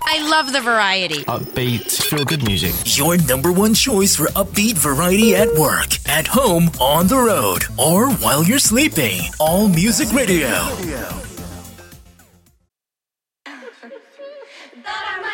I love the variety. Upbeat, feel-good music. Your number one choice for upbeat variety at work, at home, on the road, or while you're sleeping. All Music Radio.